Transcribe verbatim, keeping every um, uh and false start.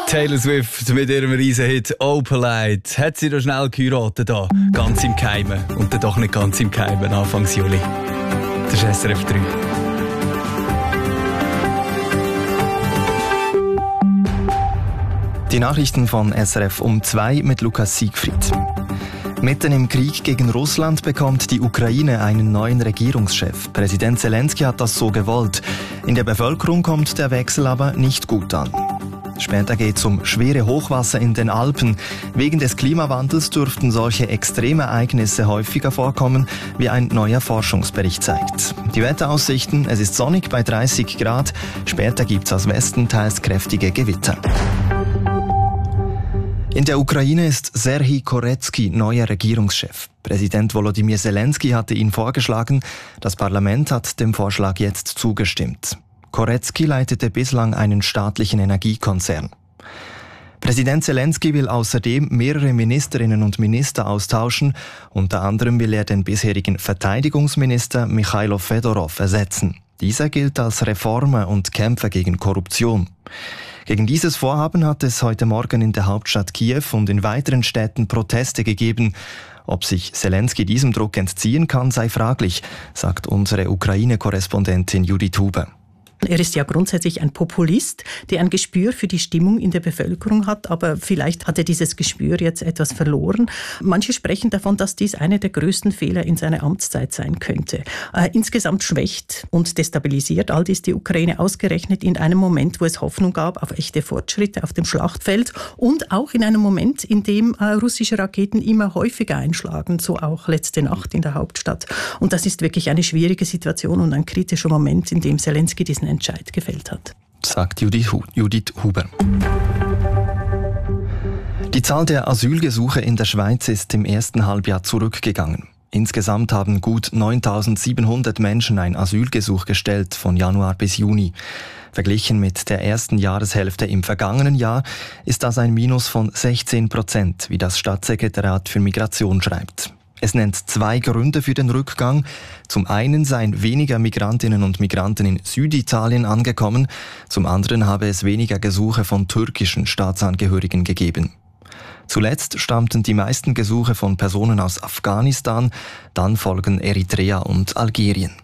Taylor Swift mit ihrem Riesenhit «Opalite» hat sie noch schnell geheiratet, da, ganz im Geheimen. Und dann doch nicht ganz im Geheimen, Anfang Juli. Das ist S R F drei. Die Nachrichten von S R F um zwei mit Lukas Siegfried. Mitten im Krieg gegen Russland bekommt die Ukraine einen neuen Regierungschef. Präsident Zelensky hat das so gewollt. In der Bevölkerung kommt der Wechsel aber nicht gut an. Später geht es um schwere Hochwasser in den Alpen. Wegen des Klimawandels dürften solche Extremereignisse häufiger vorkommen, wie ein neuer Forschungsbericht zeigt. Die Wetteraussichten: Es ist sonnig bei dreißig Grad. Später gibt es aus Westen teils kräftige Gewitter. In der Ukraine ist Serhij Koretsky neuer Regierungschef. Präsident Volodymyr Zelensky hatte ihn vorgeschlagen. Das Parlament hat dem Vorschlag jetzt zugestimmt. Koretsky leitete bislang einen staatlichen Energiekonzern. Präsident Zelensky will außerdem mehrere Ministerinnen und Minister austauschen. Unter anderem will er den bisherigen Verteidigungsminister Michailo Fedorov ersetzen. Dieser gilt als Reformer und Kämpfer gegen Korruption. Gegen dieses Vorhaben hat es heute Morgen in der Hauptstadt Kiew und in weiteren Städten Proteste gegeben. Ob sich Zelensky diesem Druck entziehen kann, sei fraglich, sagt unsere Ukraine-Korrespondentin Judith Huber. Er ist ja grundsätzlich ein Populist, der ein Gespür für die Stimmung in der Bevölkerung hat, aber vielleicht hat er dieses Gespür jetzt etwas verloren. Manche sprechen davon, dass dies einer der größten Fehler in seiner Amtszeit sein könnte. Äh, insgesamt schwächt und destabilisiert all dies die Ukraine ausgerechnet in einem Moment, wo es Hoffnung gab auf echte Fortschritte auf dem Schlachtfeld und auch in einem Moment, in dem äh, russische Raketen immer häufiger einschlagen, so auch letzte Nacht in der Hauptstadt. Und das ist wirklich eine schwierige Situation und ein kritischer Moment, in dem Zelensky diesen Entscheid gefällt hat. Sagt Judith Huber. Die Zahl der Asylgesuche in der Schweiz ist im ersten Halbjahr zurückgegangen. Insgesamt haben gut neuntausendsiebenhundert Menschen ein Asylgesuch gestellt von Januar bis Juni. Verglichen mit der ersten Jahreshälfte im vergangenen Jahr ist das ein Minus von sechzehn Prozent, wie das Staatssekretariat für Migration schreibt. Es nennt zwei Gründe für den Rückgang. Zum einen seien weniger Migrantinnen und Migranten in Süditalien angekommen, zum anderen habe es weniger Gesuche von türkischen Staatsangehörigen gegeben. Zuletzt stammten die meisten Gesuche von Personen aus Afghanistan, dann folgen Eritrea und Algerien.